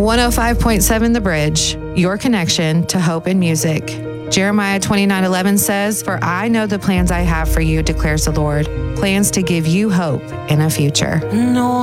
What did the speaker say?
105.7 The Bridge, your connection to hope and music. Jeremiah 29:11 says, "For I know the plans I have for you, declares the Lord, plans to give you hope in a future." No